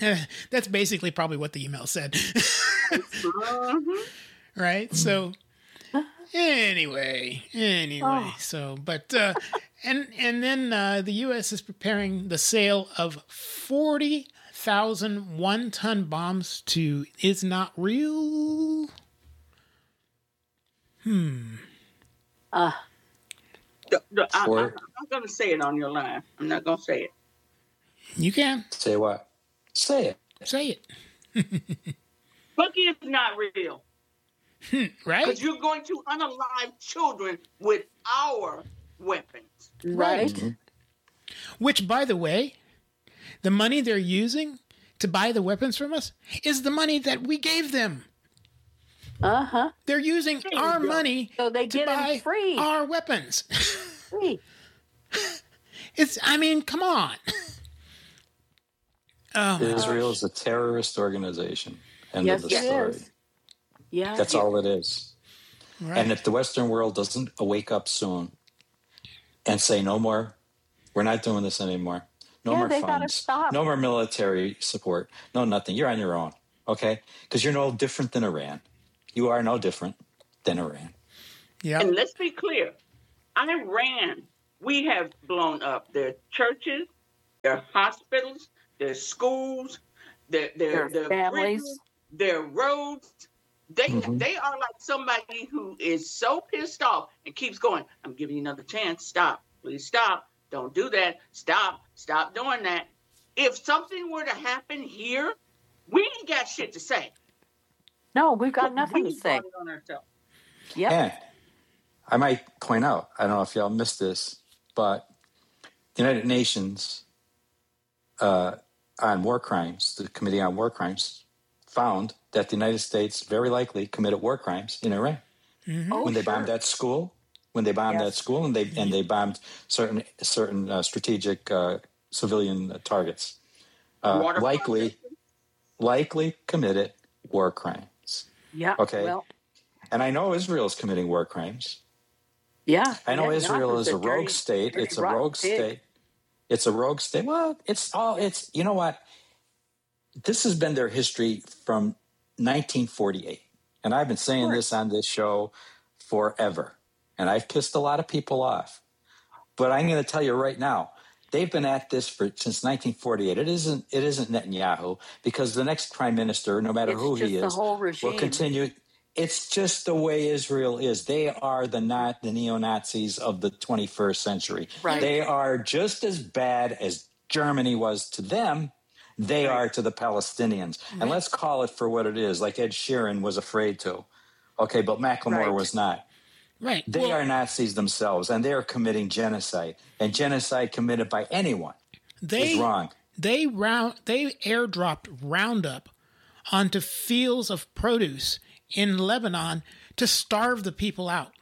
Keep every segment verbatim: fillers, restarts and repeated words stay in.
That's basically probably what the email said. uh-huh. Right? So, anyway, anyway, Oh. so, but, uh, and, and then uh, the U S is preparing the sale of forty thousand one-ton bombs to Is Not Real. Hmm. Uh, I, I, For- I'm not going to say it on your line. I'm not going to say it. You can. Say what? Say it. Say it. Bucky is not real. Right? Because you're going to unalive children with our weapons. right. Mm-hmm. Which, by the way, the money they're using to buy the weapons from us is the money that we gave them. Uh huh. They're using There you our go. money So they to get 'em buy free. our weapons. Free. It's, I mean, come on. Oh, my Israel gosh. is a terrorist organization. End Yes, of the it story. is. Yeah. That's all it is. Right. And if the Western world doesn't wake up soon and say no more, we're not doing this anymore. No Yeah, more they gotta funds. stop. No more military support. No nothing. You're on your own. Okay? Because you're no different than Iran. You are no different than Iran. Yeah. And let's be clear. Iran, we have blown up their churches, their hospitals, their schools, their their, Their their families. bridges, their roads. They Mhm. they are like somebody who is so pissed off and keeps going. I'm giving you another chance. Stop. Please stop. Don't do that. Stop. Stop doing that. If something were to happen here, we ain't got shit to say. No, we've got nothing we to say. brought it on ourselves. Yep. And I might point out, I don't know if y'all missed this, but the United Nations uh, on War Crimes, the Committee on War Crimes, found that the United States very likely committed war crimes in Iran Oh, when they sure. bombed that school, when they bombed Yes. that school, and they and they bombed certain certain uh, strategic uh, civilian targets. Uh, Water likely, processing. likely committed war crimes. Yeah. Okay. Well, And I know Israel is committing war crimes. yeah. I know Yeah, Israel Netanyahu's is a rogue dirty- state. dirty It's a rotten rogue pig. state. It's a rogue state. Well, it's all, it's, you know what? This has been their history from nineteen forty-eight. And I've been saying Sure. this on this show forever. And I've pissed a lot of people off. But I'm going to tell you right now, they've been at this for since nineteen forty-eight. It isn't, it isn't Netanyahu, because the next prime minister, no matter It's who just he the is, whole will regime. continue. It's just the way Israel is. They are the not the neo-Nazis of the twenty-first century. Right. They are just as bad as Germany was to them. They Right. are to the Palestinians. And let's call it for what it is, like Ed Sheeran was afraid to. Okay, but Macklemore Right. was not. Right. They Well, are Nazis themselves, and they are committing genocide. And genocide committed by anyone they is wrong. they round they airdropped Roundup onto fields of produce in Lebanon to starve the people out,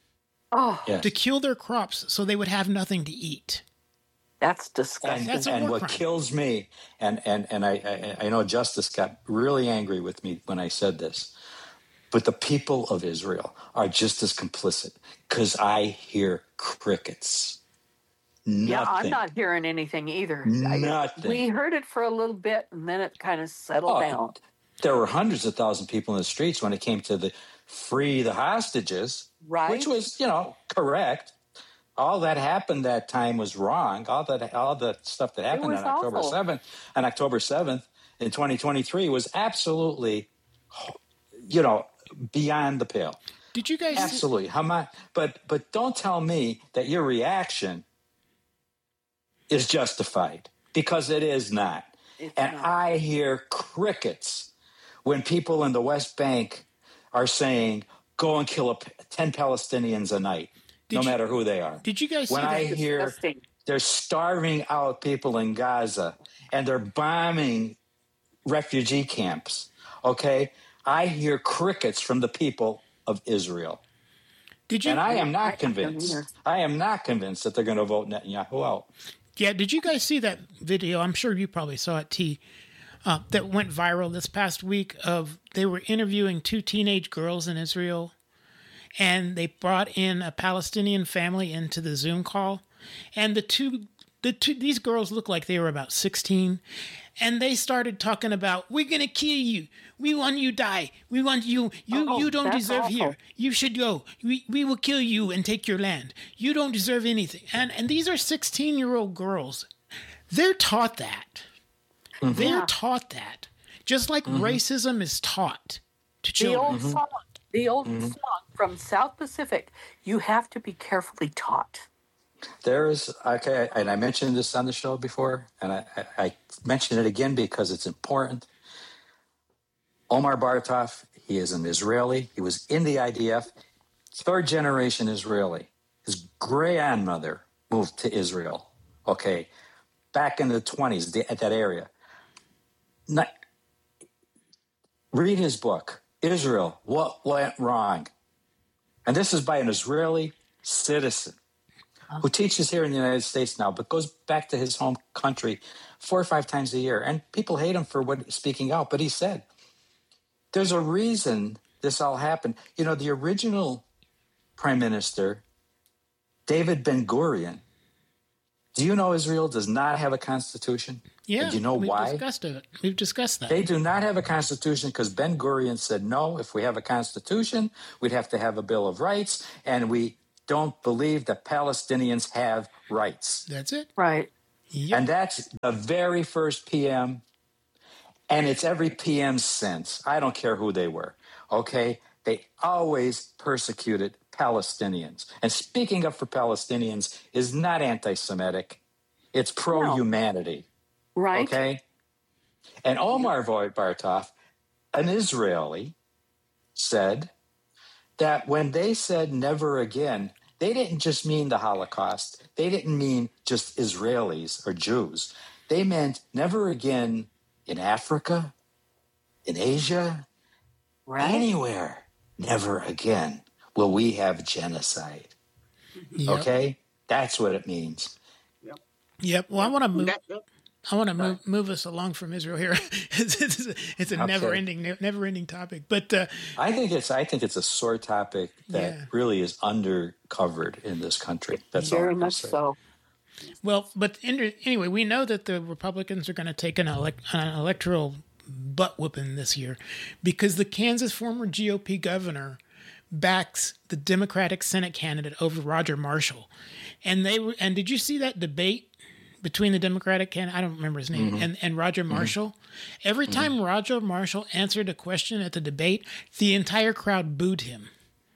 Oh, Yes. to kill their crops so they would have nothing to eat. that's And, disgusting. That's a and war what crime. kills me, and, and, and I, I, I know Justice got really angry with me when I said this, but the people of Israel are just as complicit, because I hear crickets. Nothing. Yeah, I'm not hearing anything either. I- Nothing. we heard it for a little bit, and then it kind of settled Oh, down. There were hundreds of thousands of people in the streets when it came to the free the hostages, Right. which was, you know, correct. All that happened that time was wrong. All that, all the stuff that happened was on October awful. seventh, on October seventh in twenty twenty-three was absolutely, you know, beyond the pale. Did you guys see, Absolutely. How am I, but but don't tell me that your reaction is justified, because it is not. It's and not. I hear crickets when people in the West Bank are saying, "Go and kill a, ten Palestinians a night, Did no you- matter who they are." did you guys when see I that? hear Disgusting. they're starving out people in Gaza and they're bombing refugee camps, okay, I hear crickets from the people of Israel. Did you And I am I not don't convinced. either. I am not convinced that they're going to vote Netanyahu out. Yeah, did you guys see that video? I'm sure you probably saw it, T. Uh, that went viral this past week. Of they were interviewing two teenage girls in Israel, and they brought in a Palestinian family into the Zoom call, and the two the two, these girls look like they were about sixteen, and they started talking about, we're going to kill you. We want you die. We want you. You Oh, you don't that's deserve awful. here. You should go. We we will kill you and take your land. You don't deserve anything. And and these are sixteen-year-old girls. They're taught that. They're Yeah. taught that. Just like racism is taught to The children. old song, the old song from South Pacific. You have to be carefully taught. There is, okay, and I mentioned this on the show before, and I, I, I mention it again because it's important. Omar Bartov, he is an Israeli. He was in the I D F, third generation Israeli. His grandmother moved to Israel, okay, back in the twenties, the, at that area. Not, read his book, Israel, What Went Wrong? And this is by an Israeli citizen who teaches here in the United States now, but goes back to his home country four or five times a year. And people hate him for what speaking out, but he said, there's a reason this all happened. You know, the original prime minister, David Ben-Gurion, do you know Israel does not have a constitution? Yeah. And do you know we've why? Discussed it. We've discussed that. They do not have a constitution because Ben-Gurion said, no, if we have a constitution, we'd have to have a Bill of Rights, and we don't believe that Palestinians have rights. That's it. Right. Yep. And that's the very first P M, and it's every P M since. I don't care who they were, okay? They always persecuted Palestinians. And speaking up for Palestinians is not anti-Semitic. It's pro-humanity, Right. okay? And Omar Bartov, an Israeli, said that when they said never again, they didn't just mean the Holocaust. They didn't mean just Israelis or Jews. They meant never again in Africa, in Asia, Right. anywhere. Never again will we have genocide. Yep. Okay? That's what it means. Yep. Well, I want to move. That- that- I want to move, move us along from Israel here. it's, it's, it's a Okay. never-ending, never-ending topic. But uh, I think it's I think it's a sore topic that Yeah. really is undercovered in this country. That's all Very I'm gonna much say. so. well, but in, anyway, we know that the Republicans are going to take an, elec- an electoral butt whooping this year because the Kansas former G O P governor backs the Democratic Senate candidate over Roger Marshall, and they were. And did you see that debate between the Democratic candidate, I don't remember his name, and, and Roger Marshall? Every time Roger Marshall answered a question at the debate, the entire crowd booed him.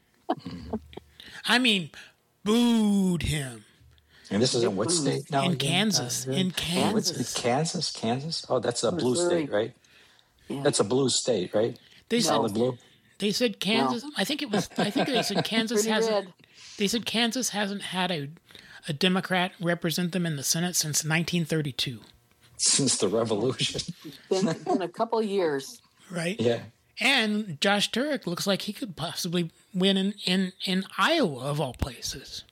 I mean, booed him. And this is in what state now? In again? Kansas. Uh, In What's Kansas. it? Kansas? Kansas? Oh, that's a blue Missouri. state, right? Yeah. That's a blue state, right? They said Solid blue. they said Kansas. I think it was. I think they said Kansas Pretty hasn't. red. They said Kansas hasn't had a a Democrat represent them in the Senate since nineteen thirty-two. Since the revolution. Been, been a couple of years. Right. Yeah. And Josh Turek looks like he could possibly win in, in, in Iowa, of all places.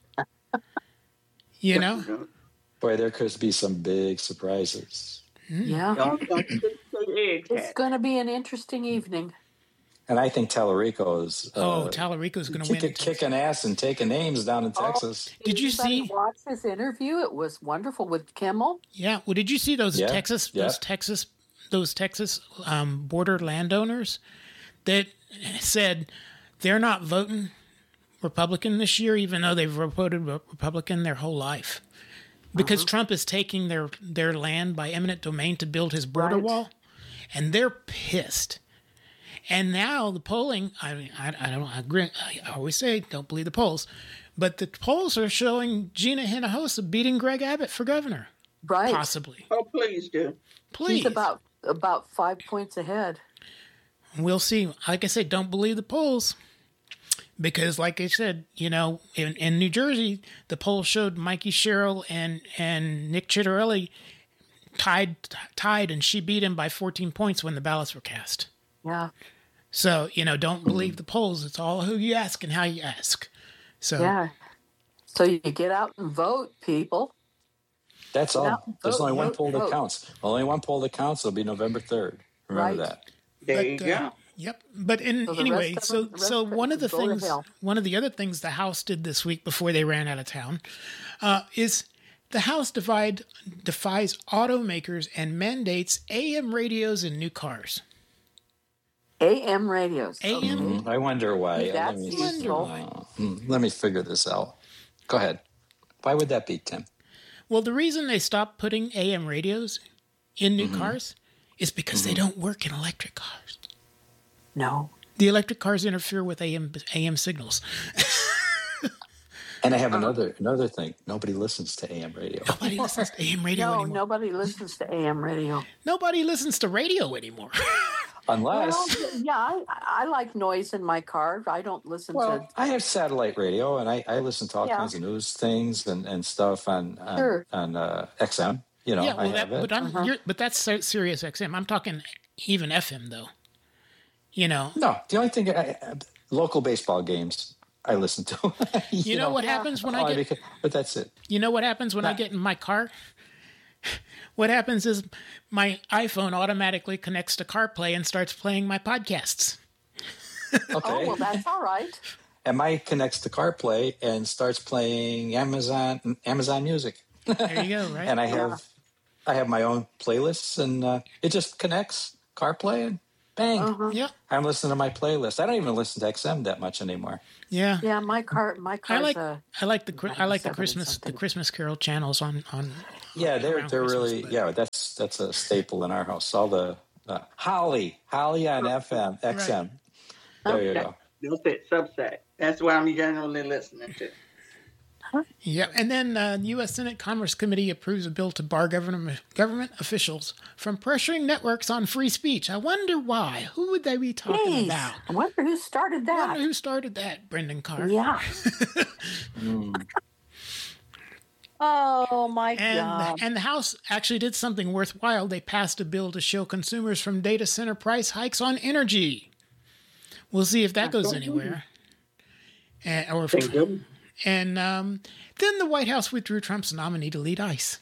You know? Boy, there could be some big surprises. Yeah. Don't- don't just say egg, It's Ted. going to be an interesting evening. And I think Tallarico is uh, Oh, Tallarico's going to win. kick, it. kicking ass and taking names down in Texas. Did you Anybody see- watch this interview? It was wonderful with Kimmel. Yeah. Well, did you see those Yeah, Texas, yeah. those Texas, those Texas um, border landowners that said they're not voting Republican this year, even though they've voted Republican their whole life, because Trump is taking their their land by eminent domain to build his border Right. wall, and they're pissed. And now the polling, I mean, I, I don't agree. I always say don't believe the polls, but the polls are showing Gina Hinojosa beating Greg Abbott for governor, Right. possibly. Oh, please do. Please, He's about about five points ahead. we'll see. Like I said, don't believe the polls. Because, like I said, you know, in, in New Jersey, the poll showed Mikey Sherrill and, and Nick Ciccarelli tied, tied, and she beat him by fourteen points when the ballots were cast. Yeah. So, you know, don't believe the polls. It's all who you ask and how you ask. So, Yeah. So you get out and vote, people. That's all. Yeah, There's vote, only one vote, poll that vote. counts. Only one poll that counts. It'll be November third. Remember Right. that. There you But, go. uh, Yep. But in, So the anyway, rest of so them- the rest so of them one of the can go to things, hell. one of the other things the House did this week before they ran out of town, uh, is The House divide, defies automakers and mandates A M radios in new cars. A M radios. A M? Mm, I wonder why. That's let, me, useful. uh, hmm, let me figure this out. Go ahead. Why would that be, Tim? Well, the reason they stopped putting A M radios in new mm-hmm. cars is because mm-hmm. they don't work in electric cars. No. The electric cars interfere with A M A M signals. And I have another another thing. Nobody listens to A M radio. Nobody listens to A M radio no, anymore. No, nobody listens to A M radio. Nobody listens to radio anymore. Unless... Well, yeah, I, I like noise in my car. I don't listen well, to... I have satellite radio, and I, I listen to all yeah. kinds of news things and, and stuff on on, sure. on uh, X M. You know, yeah, well, I that, have it. But, I'm, uh-huh. you're, but that's Sirius X M. I'm talking even F M, though. You know? No, the only thing... I, local baseball games... I listen to. you, you know, know what happens when I get... Because, but that's it. You know what happens when Not, I get in my car? What happens is my iPhone automatically connects to CarPlay and starts playing my podcasts. Okay. Oh, well, that's all right. And mine connects to CarPlay and starts playing Amazon Amazon Music. There you go, right? And I have yeah. I have my own playlists, and uh, it just connects CarPlay and bang. Uh-huh. Yeah. I'm listening to my playlist. I don't even listen to X M that much anymore. Yeah. Yeah, my car my car's I like a, I like the I like the Christmas the Christmas Carol channels on on Yeah, they're they're Christmas, really but... yeah, that's that's a staple in our house. All the uh, Holly, Holly on F M, X M. Right. There you that, go. That's it, Substack. That's what I'm generally listening to. Huh? Yeah, and then uh, the U S Senate Commerce Committee approves a bill to bar government government officials from pressuring networks on free speech. I wonder why. Who would they be talking Jeez, about? I wonder who started that. I wonder who started that, Brendan Carr. Yeah. mm. Oh, my and, God. And the House actually did something worthwhile. They passed a bill to shield consumers from data center price hikes on energy. We'll see if that goes anywhere. And, or if, and um, then the White House withdrew Trump's nominee to lead ICE.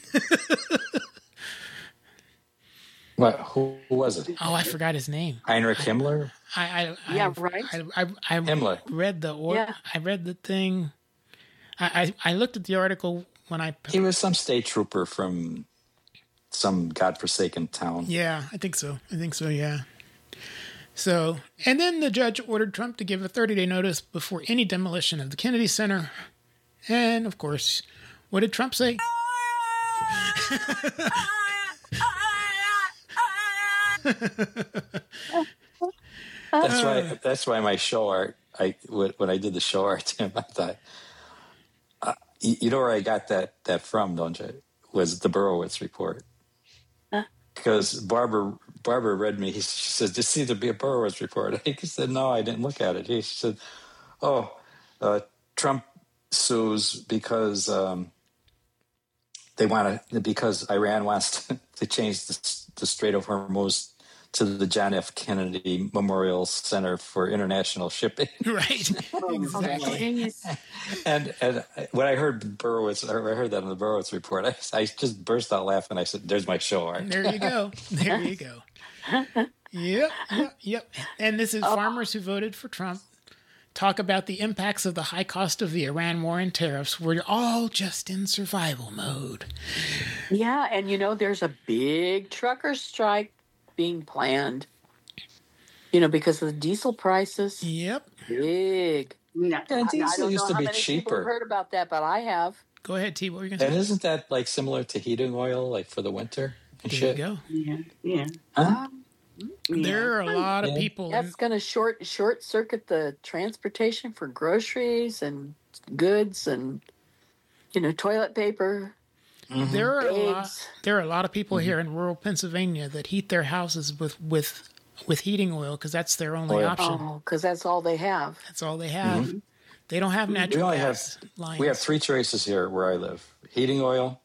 What? Who, who was it? Oh, I forgot his name. Heinrich Himmler. I, I, yeah, I, right. I, I, I Himmler. read the or, yeah. I read the thing. I, I, I looked at the article when I. He was some state trooper from some godforsaken town. Yeah, I think so. I think so. Yeah. So, and then the judge ordered Trump to give a thirty-day notice before any demolition of the Kennedy Center. And, of course, what did Trump say? That's why. That's why my show art. I when I did the show art, Tim, I thought, uh, you, you know where I got that that from, don't you? Was the Borowitz report. Huh? Because Barbara Barbara read me. He, she said, "This seems to be a Borowitz report." I said, "No, I didn't look at it." He said, "Oh, uh, Trump sues because um, they want to because Iran wants to, to change the, the Strait of Hormuz to the John F. Kennedy Memorial Center for International Shipping." Right, exactly. and and when I heard Borowitz, or I heard that in the Borowitz report, I, I just burst out laughing. I said, "There's my show art." There you go. There you go. Yep, yep, yep. And this is oh. farmers who voted for Trump talk about the impacts of the high cost of the Iran war and tariffs. We're all just in survival mode. Yeah, and you know, there's a big trucker strike being planned, you know, because of the diesel prices. Yep. Big. Yeah, diesel used to be cheaper. I've heard about that, but I have. Go ahead, T. What were you going to say? And isn't that like similar to heating oil, like for the winter and there shit? You go. Yeah, yeah. Huh? There are a lot of yeah. people. That's going to short short circuit the transportation for groceries and goods and, you know, toilet paper. Mm-hmm. There are a lot, there are a lot of people mm-hmm. here in rural Pennsylvania that heat their houses with with, with heating oil because that's their only oil. option. Oh, because that's all they have. That's all they have. Mm-hmm. They don't have natural we only gas have, lines. We have three choices here where I live: heating oil,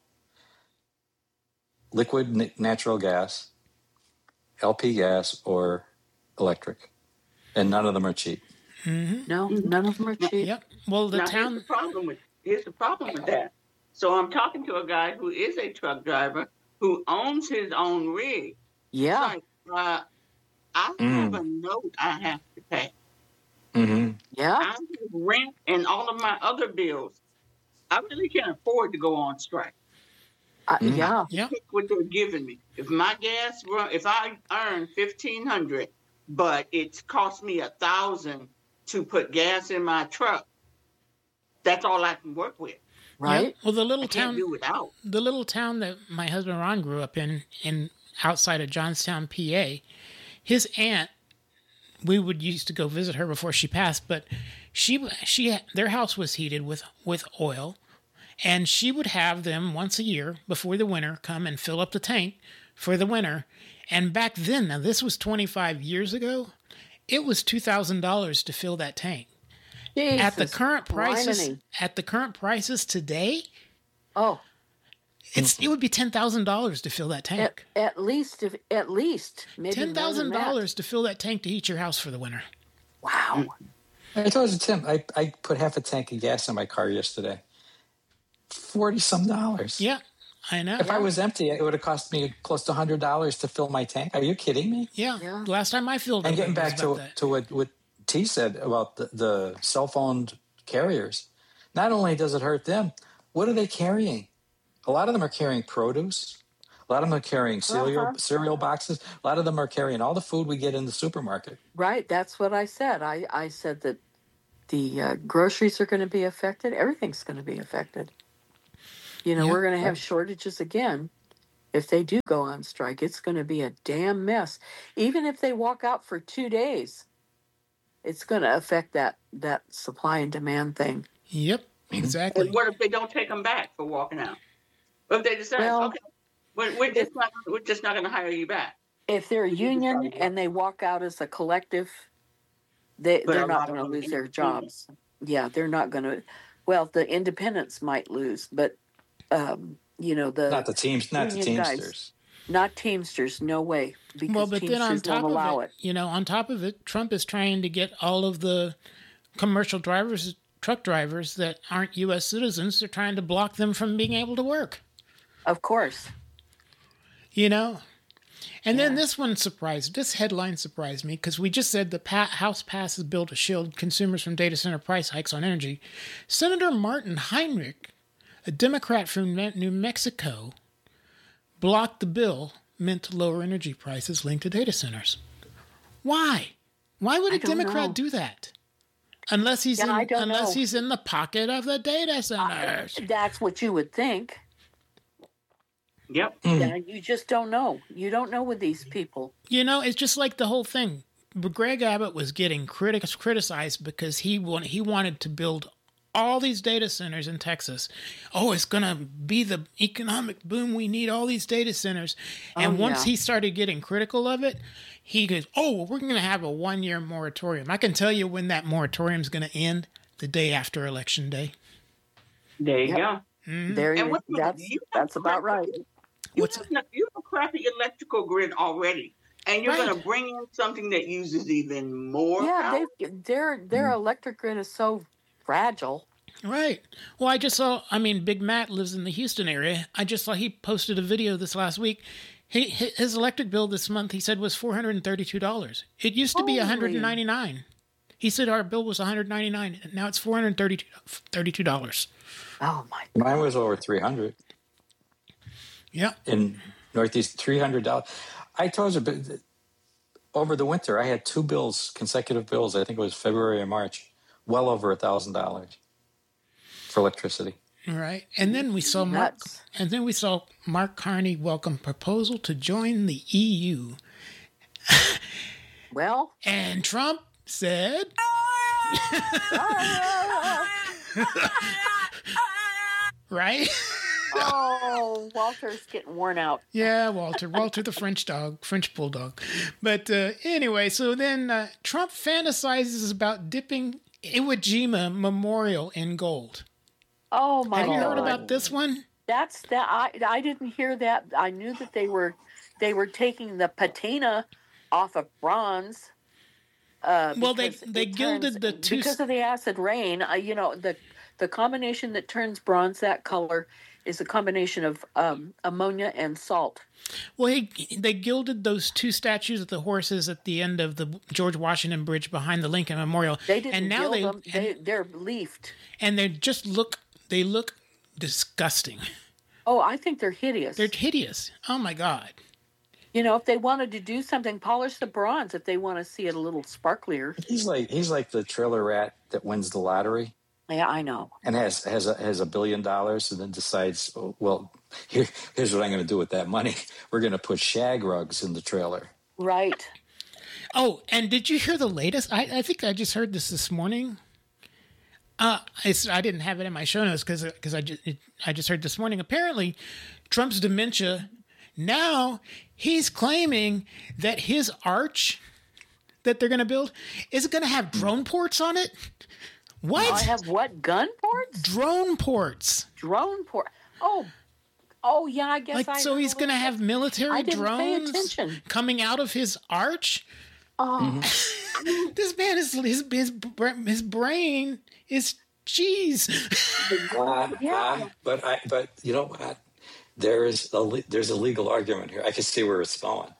liquid n- natural gas, L P gas, or electric, and none of them are cheap. Mm-hmm. No, none of them are cheap. Yep. Well, the now, town. Here's the problem with here's the problem with that. So I'm talking to a guy who is a truck driver who owns his own rig. Yeah. Like, uh, I Mm. have a note I have to pay. Mm-hmm. Yeah. I have rent and all of my other bills. I really can't afford to go on strike. Uh, Yeah. Yeah. Take what they're giving me. If my gas run, if I earn fifteen hundred, but it's cost me a thousand to put gas in my truck, that's all I can work with. Right. Yeah. Well, the little I can't town, do without. the little town that my husband Ron grew up in, in outside of Johnstown, P A, his aunt, we would used to go visit her before she passed, but she she their house was heated with with oil, and she would have them once a year before the winter come and fill up the tank for the winter. And back then, now this was twenty-five years ago, it was two thousand dollars to fill that tank. At the Jesus current prices, criminy. at the current prices today, Oh, it's it would be ten thousand dollars to fill that at, tank. at least, if at least, maybe Ten more thousand than that. dollars to fill that tank to heat your house for the winter. Wow. I told you, Tim, I, I put half a tank of gas in my car yesterday. forty some dollars. Yeah, I know. If I was empty, it would have cost me close to one hundred dollars to fill my tank. Are you kidding me? Yeah. Yeah. Last time I filled And it, getting it was back about to, that. to what, what T said about the, the cell phone carriers, not only does it hurt them, what are they carrying? A lot of them are carrying produce. A lot of them are carrying cereal, Uh-huh. cereal boxes. A lot of them are carrying all the food we get in the supermarket. Right. That's what I said. I, I said that the uh, groceries are going to be affected. Everything's going to be affected. You know, Yeah. we're going to have shortages again. If they do go on strike, it's going to be a damn mess. Even if they walk out for two days, it's going to affect that, that supply and demand thing. Yep, exactly. And what if they don't take them back for walking out? What if they decide, Well, okay, we're, we're just not, we're just not going to hire you back? If they're a union and they walk out as a collective, they, But they're a not lot of going to them lose their independent. jobs. Yeah, they're not going to. Well, the independents might lose, but, um, you know, the Not the teams, not the union guys. Teamsters. Not Teamsters, no way. Because Well, but Teamsters then on top won't allow of it, it. you know, on top of it, Trump is trying to get all of the commercial drivers, truck drivers that aren't U S citizens, they're trying to block them from being able to work. Of course. You know? And then Yeah. this one surprised, this headline surprised me because we just said the pa- House passes bill to shield consumers from data center price hikes on energy. Senator Martin Heinrich, a Democrat from Me- New Mexico, blocked the bill meant to lower energy prices linked to data centers. Why? Why would I a don't Democrat know. do that? Unless he's Yeah, in, I don't unless know. he's in the pocket of the data centers. That's what you would think. Yep. Yeah, you just don't know. You don't know with these people. You know, it's just like the whole thing. Greg Abbott was getting critics criticized because he wanted, he wanted to build all these data centers in Texas. Oh, it's going to be the economic boom. We need all these data centers. And Oh, once yeah. he started getting critical of it, he goes, oh, well, we're going to have a one-year moratorium. I can tell you when that moratorium is going to end, the day after Election Day. There you Yep. go. There And you, what- that's you have that's about right. You What's have, no- you have a crappy electrical grid already, and you're Right. going to bring in something that uses even more Yeah, power. they their their electric grid is so fragile. Right. Well, I just saw, I mean, Big Matt lives in the Houston area. I just saw he posted a video this last week. He, his electric bill this month, he said, was four hundred thirty-two dollars. It used to be Holy. one hundred ninety-nine dollars. He said our bill was one hundred ninety-nine dollars. Now it's four hundred thirty-two dollars. Oh my! Mine was over three hundred Yeah. in Northeast, three hundred dollars. I told you, but over the winter, I had two bills, consecutive bills. I think it was February or March, well over a thousand dollars for electricity. Right. And then we saw Mark, Nuts. and then we saw Mark Carney welcome proposal to join the E U. Well, And Trump said, right? oh, Walter's getting worn out. Yeah, Walter. Walter the French dog, French bulldog. But uh, anyway, so then uh, Trump fantasizes about dipping Iwo Jima Memorial in gold. Oh my Have you heard God. about this one? That's that. I I didn't hear that. I knew that they were they were taking the patina off of bronze. Uh, Well, they- because they it gilded the two- because of the acid rain. Uh, you know the the combination that turns bronze that color is a combination of um, ammonia and salt. Well, he, they gilded those two statues of the horses at the end of the George Washington Bridge behind the Lincoln Memorial. They didn't and now gild they them. and, They they're leafed. and they just look they look disgusting. Oh, I think they're hideous. They're hideous. Oh my God. You know, if they wanted to do something, polish the bronze if they want to see it a little sparklier. He's like he's like the trailer rat that wins the lottery. Yeah, I know. And has has a, has a billion dollars and then decides, oh, well, here, here's what I'm going to do with that money. We're going to put shag rugs in the trailer. Right. Oh, and did you hear the latest? I, I think I just heard this this morning. Uh, it's, I didn't have it in my show notes because because I just it, I just heard this morning. Apparently, Trump's dementia. Now he's claiming that his arch that they're going to build is going to have drone ports on it. What? I have what? Gun ports? Drone ports. Drone port. Oh, oh yeah. I guess. Like I so, he's going to have military I didn't pay drones attention. coming out of his arch. Oh, This man is his his his brain is cheese. Uh, Yeah. uh, but I but you know what? There is a le- there's a legal argument here. I can see where it's going.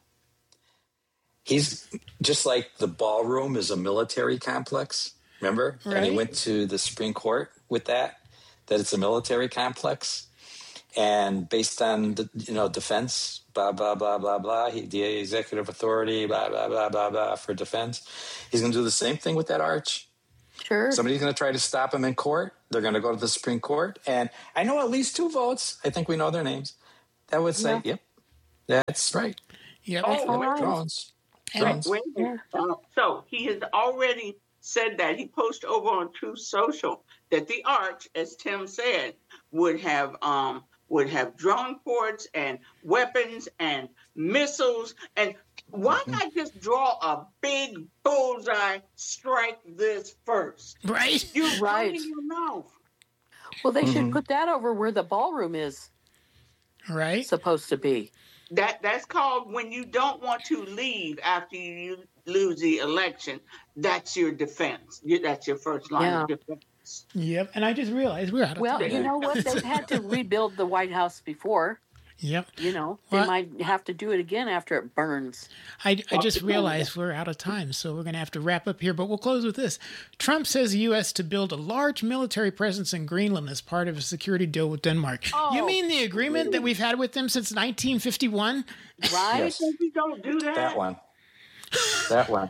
He's just like the ballroom is a military complex. Remember? And he Right. went to the Supreme Court with that, that it's a military complex. And based on, the, you know, defense, blah, blah, blah, blah, blah, he, the executive authority, blah, blah, blah, blah, blah, for defense. He's going to do the same thing with that arch. sure. Somebody's going to try to stop him in court. They're going to go to the Supreme Court. And I know at least two votes, I think we know their names, that would say, Yeah. yep, that's right. Yep. Oh, all right. Drones. And- Drones. Wait a minute. Uh, so he has already said that. He posted over on Truth Social that the arch, as Tim said, would have um would have drone ports and weapons and missiles. And why not just draw a big bullseye, strike this first? Right. You're Right. running your mouth. Well, they should Mhm. put that over where the ballroom is Right. supposed to be. That that's called when you don't want to leave after you lose the election. That's your defense. You- That's your first line Yeah. of defense. Yep. And I just realized we're out of Well, time. you know what? They've had to rebuild the White House before. Yep. You know, they Well- might have to do it again after it burns. I, I just realized we're out of time, so we're going to have to wrap up here, but we'll close with this. Trump says the U S to build a large military presence in Greenland as part of a security deal with Denmark. Oh. You mean the agreement that we've had with them since nineteen fifty-one? Right? Yes. You don't do that. That one. That one.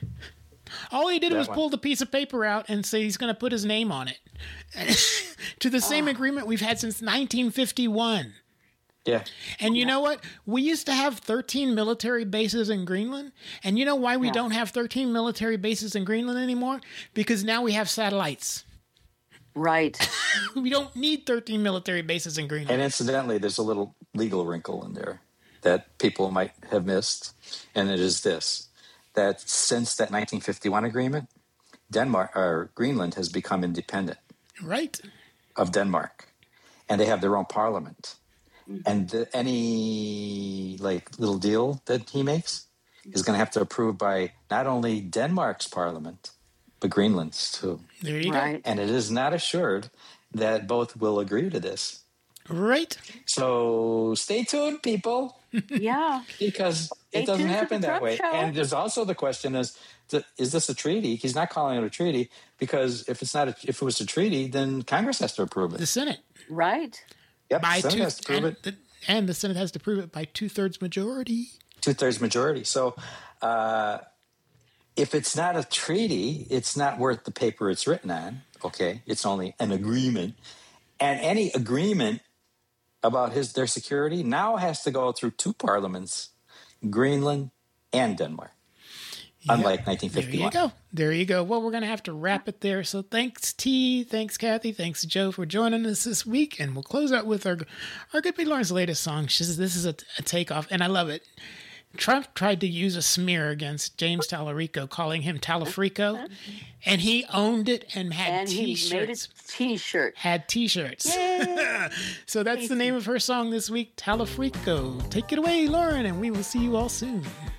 All he did That was one. pull the piece of paper out and say he's going to put his name on it. To the same agreement we've had since nineteen fifty-one. Yeah. And you know what? We used to have thirteen military bases in Greenland. And you know why we Yeah. don't have thirteen military bases in Greenland anymore? Because now we have satellites. Right. We don't need thirteen military bases in Greenland. And incidentally, there's a little legal wrinkle in there that people might have missed. And it is this, that since that nineteen fifty-one agreement, Denmark or Greenland has become independent Right? of Denmark, and they have their own parliament. And the, any like little deal that he makes is going to have to approve by not only Denmark's parliament, but Greenland's too. There you Right. And it is not assured that both will agree to this. go. Right? So stay tuned, people, Yeah. because Stay it doesn't tuned for happen the that Trump way. show. And there's also the question is, th- is this a treaty? He's not calling it a treaty because if it's not, a, if it was a treaty, then Congress has to approve The it. Senate. Right. Yep, By Senate two, has to approve and it. the, and the Senate has to prove it by two thirds majority. Two thirds majority. So uh, if it's not a treaty, it's not worth the paper it's written on. Okay, it's only an agreement, and any agreement about his their security now has to go through two parliaments, Greenland and Denmark. Unlike nineteen There you fifty-one. go. There you go. Well, we're going to have to wrap it there. So thanks, T. Thanks, Kathy. Thanks, Joe, for joining us this week. And we'll close out with our our good buddy Lauren's latest song. She says this is a, a takeoff, and I love it. Trump tried to use a smear against James Tallarico, calling him Talafrico, and he owned it and had And he made T-shirts. a T-shirt. Had T-shirts. Yay! So that's the name of her song this week, Talafrico. Take it away, Lauren, and we will see you all soon.